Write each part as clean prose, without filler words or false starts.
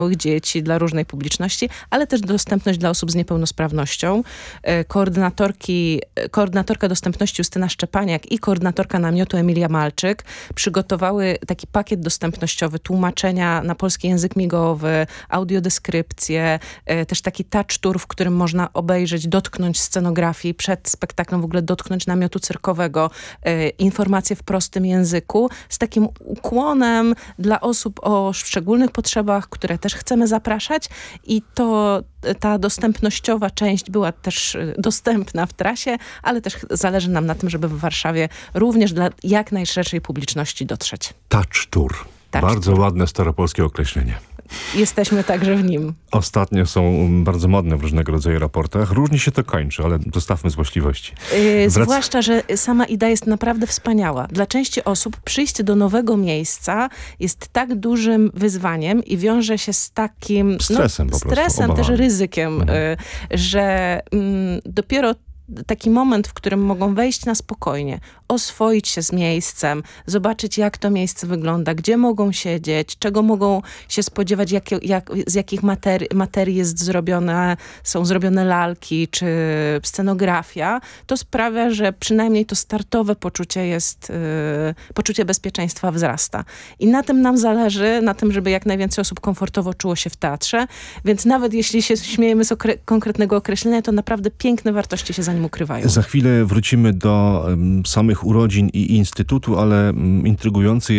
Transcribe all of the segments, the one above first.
dzieci, dla różnej publiczności, ale też dostępność dla osób z niepełnosprawnością. Koordynatorka dostępności Justyna Szczepaniak i koordynatorka namiotu Emilia Malczyk przygotowały taki pakiet dostępnościowy, tłumaczenia na polski język migowy, audiodeskrypcje, też taki touch tour, w którym można obejrzeć, dotknąć scenografii, przed spektaklem w ogóle dotknąć namiotu cyrkowego, informacje w prostym języku, z takim ukłonem dla osób o szczególnych potrzebach, które też chcemy zapraszać i ta dostępnościowa część była też dostępna w trasie, ale też zależy nam na tym, żeby w Warszawie również dla jak najszerszej publiczności dotrzeć. Touch tour. Bardzo ładne staropolskie określenie. Jesteśmy także w nim. Ostatnio są bardzo modne w różnego rodzaju raportach. Różnie się to kończy, ale zostawmy złośliwości. Zwłaszcza, że sama idea jest naprawdę wspaniała. Dla części osób przyjście do nowego miejsca jest tak dużym wyzwaniem i wiąże się z takim stresem, też ryzykiem, że dopiero taki moment, w którym mogą wejść na spokojnie, oswoić się z miejscem, zobaczyć, jak to miejsce wygląda, gdzie mogą siedzieć, czego mogą się spodziewać, z jakich materii są zrobione lalki, czy scenografia, to sprawia, że przynajmniej to startowe poczucie bezpieczeństwa wzrasta. I na tym nam zależy, na tym, żeby jak najwięcej osób komfortowo czuło się w teatrze, więc nawet jeśli się śmiejemy z konkretnego określenia, to naprawdę piękne wartości się za nim ukrywają. Za chwilę wrócimy do samych urodzin i instytutu, ale intrygująca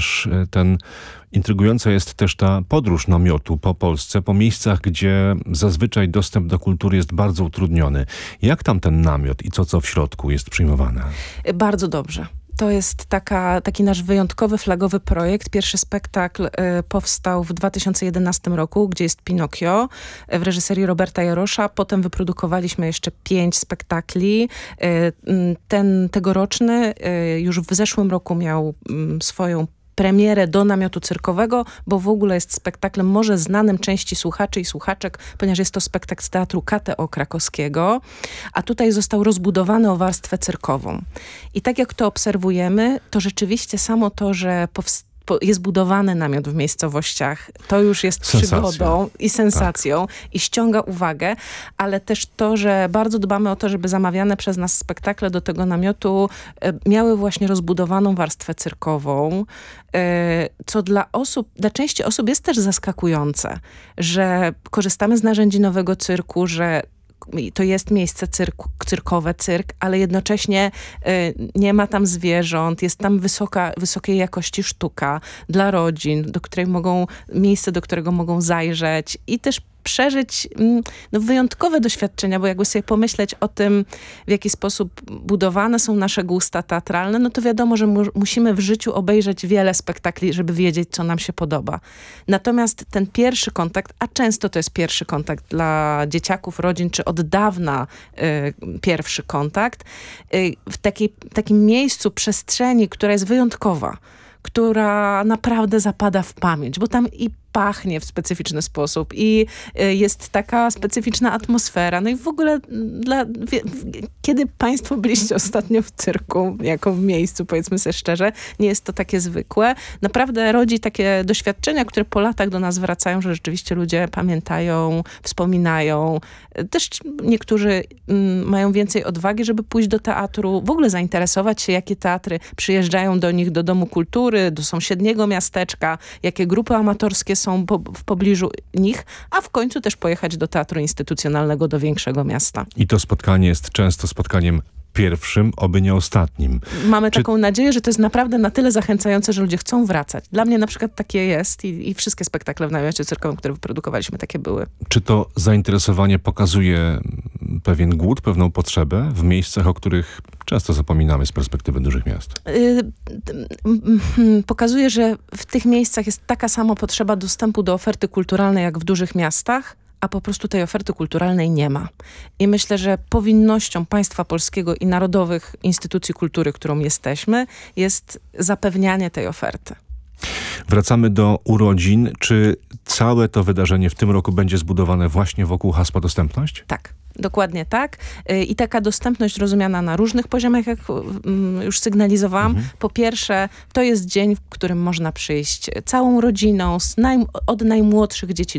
jest też ta podróż namiotu po Polsce, po miejscach, gdzie zazwyczaj dostęp do kultury jest bardzo utrudniony. Jak tam ten namiot i co w środku jest przyjmowane? Bardzo dobrze. To jest taki nasz wyjątkowy, flagowy projekt. Pierwszy spektakl powstał w 2011 roku, gdzie jest Pinokio w reżyserii Roberta Jarosza. Potem wyprodukowaliśmy jeszcze 5 spektakli. Ten tegoroczny już w zeszłym roku miał swoją premierę do namiotu cyrkowego, bo w ogóle jest spektaklem może znanym części słuchaczy i słuchaczek, ponieważ jest to spektakl z Teatru KTO krakowskiego, a tutaj został rozbudowany o warstwę cyrkową. I tak jak to obserwujemy, to rzeczywiście samo to, że jest budowany namiot w miejscowościach, to już jest przygodą i sensacją i ściąga uwagę, ale też to, że bardzo dbamy o to, żeby zamawiane przez nas spektakle do tego namiotu miały właśnie rozbudowaną warstwę cyrkową, co dla części osób jest też zaskakujące, że korzystamy z narzędzi nowego cyrku, że to jest miejsce cyrkowe, cyrk, ale jednocześnie nie ma tam zwierząt, jest tam wysokiej jakości sztuka dla rodzin, miejsce, do którego mogą zajrzeć i też przeżyć wyjątkowe doświadczenia, bo jakby sobie pomyśleć o tym, w jaki sposób budowane są nasze gusta teatralne, no to wiadomo, że musimy w życiu obejrzeć wiele spektakli, żeby wiedzieć, co nam się podoba. Natomiast ten pierwszy kontakt, a często to jest pierwszy kontakt dla dzieciaków, rodzin, czy od dawna pierwszy kontakt, w takim miejscu, przestrzeni, która jest wyjątkowa, która naprawdę zapada w pamięć, bo tam i pachnie w specyficzny sposób i jest taka specyficzna atmosfera. No i w ogóle kiedy państwo byliście ostatnio w cyrku, jako w miejscu, powiedzmy sobie szczerze, nie jest to takie zwykłe. Naprawdę rodzi takie doświadczenia, które po latach do nas wracają, że rzeczywiście ludzie pamiętają, wspominają. Też niektórzy mają więcej odwagi, żeby pójść do teatru, w ogóle zainteresować się, jakie teatry przyjeżdżają do nich, do Domu Kultury, do sąsiedniego miasteczka, jakie grupy amatorskie są w pobliżu nich, a w końcu też pojechać do teatru instytucjonalnego, do większego miasta. I to spotkanie jest często spotkaniem pierwszym, oby nie ostatnim. Mamy taką nadzieję, że to jest naprawdę na tyle zachęcające, że ludzie chcą wracać. Dla mnie na przykład takie jest i wszystkie spektakle w namiocie cyrkowym, które wyprodukowaliśmy, takie były. Czy to zainteresowanie pokazuje pewien głód, pewną potrzebę w miejscach, o których często zapominamy z perspektywy dużych miast? Pokazuje, że w tych miejscach jest taka sama potrzeba dostępu do oferty kulturalnej, jak w dużych miastach, a po prostu tej oferty kulturalnej nie ma. I myślę, że powinnością państwa polskiego i narodowych instytucji kultury, którą jesteśmy, jest zapewnianie tej oferty. Wracamy do urodzin. Czy całe to wydarzenie w tym roku będzie zbudowane właśnie wokół hasła dostępność? Tak. Dokładnie tak. I taka dostępność rozumiana na różnych poziomach, jak już sygnalizowałam. Po pierwsze, to jest dzień, w którym można przyjść całą rodziną, od najmłodszych dzieci